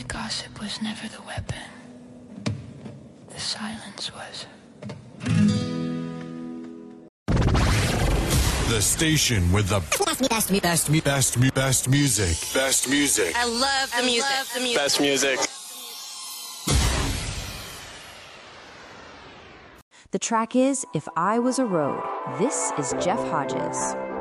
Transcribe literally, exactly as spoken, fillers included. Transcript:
Gossip was never the weapon. The silence was. The station with the best, best, best, best, best music. Best music. I love the I music. love the music. Best music. The track is If I Was a Road. This is Jeff Hodges.